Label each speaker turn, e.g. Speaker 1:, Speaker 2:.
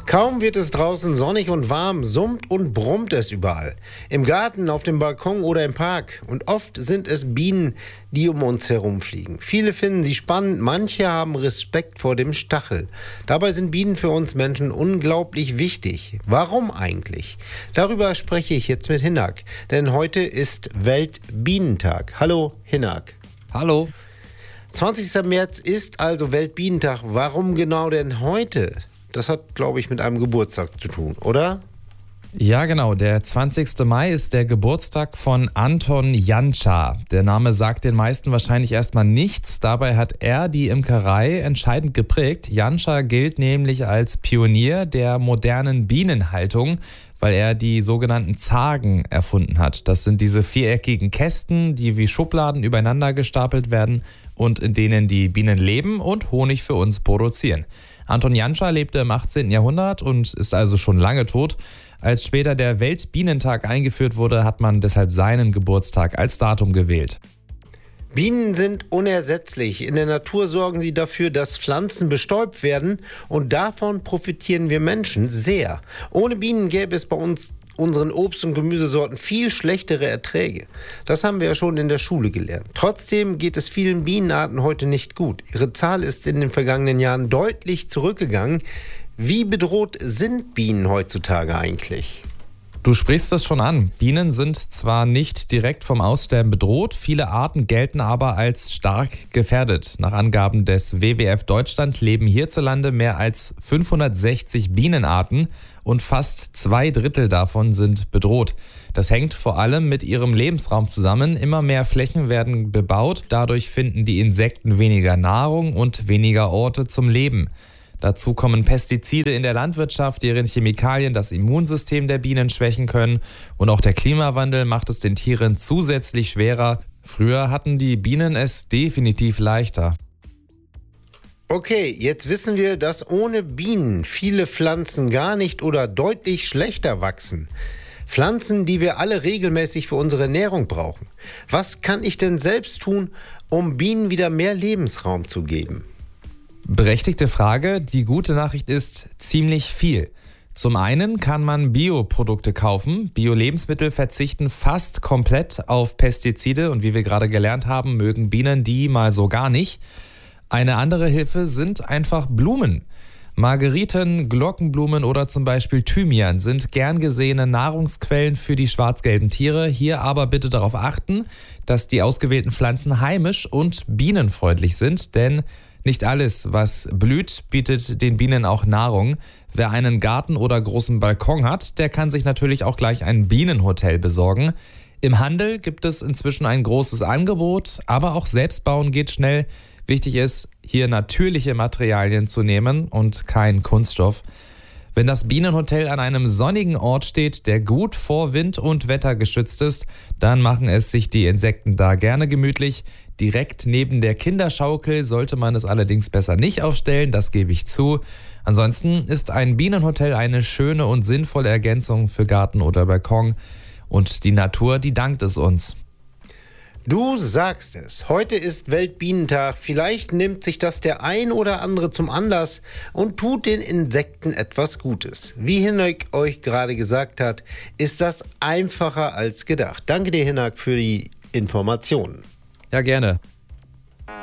Speaker 1: Kaum wird es draußen sonnig und warm, summt und brummt es überall. Im Garten, auf dem Balkon oder im Park. Und oft sind es Bienen, die um uns herumfliegen. Viele finden sie spannend, manche haben Respekt vor dem Stachel. Dabei sind Bienen für uns Menschen unglaublich wichtig. Warum eigentlich? Darüber spreche ich jetzt mit Hinak, denn heute ist Weltbienentag. Hallo Hinak.
Speaker 2: Hallo.
Speaker 1: 20. März ist also Weltbienentag. Warum genau denn heute? Das hat, glaube ich, mit einem Geburtstag zu tun, oder?
Speaker 2: Ja, genau. Der 20. Mai ist der Geburtstag von Anton Janša. Der Name sagt den meisten wahrscheinlich erstmal nichts. Dabei hat er die Imkerei entscheidend geprägt. Janša gilt nämlich als Pionier der modernen Bienenhaltung, weil er die sogenannten Zagen erfunden hat. Das sind diese viereckigen Kästen, die wie Schubladen übereinander gestapelt werden und in denen die Bienen leben und Honig für uns produzieren. Anton Janša lebte im 18. Jahrhundert und ist also schon lange tot. Als später der Weltbienentag eingeführt wurde, hat man deshalb seinen Geburtstag als Datum gewählt.
Speaker 1: Bienen sind unersetzlich. In der Natur sorgen sie dafür, dass Pflanzen bestäubt werden und davon profitieren wir Menschen sehr. Ohne Bienen gäbe es bei uns unseren Obst- und Gemüsesorten viel schlechtere Erträge. Das haben wir ja schon in der Schule gelernt. Trotzdem geht es vielen Bienenarten heute nicht gut. Ihre Zahl ist in den vergangenen Jahren deutlich zurückgegangen. Wie bedroht sind Bienen heutzutage eigentlich?
Speaker 2: Du sprichst es schon an. Bienen sind zwar nicht direkt vom Aussterben bedroht, viele Arten gelten aber als stark gefährdet. Nach Angaben des WWF Deutschland leben hierzulande mehr als 560 Bienenarten und fast 2/3 davon sind bedroht. Das hängt vor allem mit ihrem Lebensraum zusammen. Immer mehr Flächen werden bebaut, dadurch finden die Insekten weniger Nahrung und weniger Orte zum Leben. Dazu kommen Pestizide in der Landwirtschaft, deren Chemikalien das Immunsystem der Bienen schwächen können. Und auch der Klimawandel macht es den Tieren zusätzlich schwerer. Früher hatten die Bienen es definitiv leichter.
Speaker 1: Okay, jetzt wissen wir, dass ohne Bienen viele Pflanzen gar nicht oder deutlich schlechter wachsen. Pflanzen, die wir alle regelmäßig für unsere Ernährung brauchen. Was kann ich denn selbst tun, um Bienen wieder mehr Lebensraum zu geben?
Speaker 2: Berechtigte Frage. Die gute Nachricht ist ziemlich viel. Zum einen kann man Bioprodukte kaufen. Bio-Lebensmittel verzichten fast komplett auf Pestizide und wie wir gerade gelernt haben, mögen Bienen die mal so gar nicht. Eine andere Hilfe sind einfach Blumen. Margeriten, Glockenblumen oder zum Beispiel Thymian sind gern gesehene Nahrungsquellen für die schwarz-gelben Tiere. Hier aber bitte darauf achten, dass die ausgewählten Pflanzen heimisch und bienenfreundlich sind, denn nicht alles, was blüht, bietet den Bienen auch Nahrung. Wer einen Garten oder großen Balkon hat, der kann sich natürlich auch gleich ein Bienenhotel besorgen. Im Handel gibt es inzwischen ein großes Angebot, aber auch selbst bauen geht schnell. Wichtig ist, hier natürliche Materialien zu nehmen und kein Kunststoff. Wenn das Bienenhotel an einem sonnigen Ort steht, der gut vor Wind und Wetter geschützt ist, dann machen es sich die Insekten da gerne gemütlich. Direkt neben der Kinderschaukel sollte man es allerdings besser nicht aufstellen, das gebe ich zu. Ansonsten ist ein Bienenhotel eine schöne und sinnvolle Ergänzung für Garten oder Balkon. Und die Natur, die dankt es uns.
Speaker 1: Du sagst es, heute ist Weltbienentag. Vielleicht nimmt sich das der ein oder andere zum Anlass und tut den Insekten etwas Gutes. Wie Hinak euch gerade gesagt hat, ist das einfacher als gedacht. Danke dir, Hinak, für die Informationen.
Speaker 2: Ja, gerne.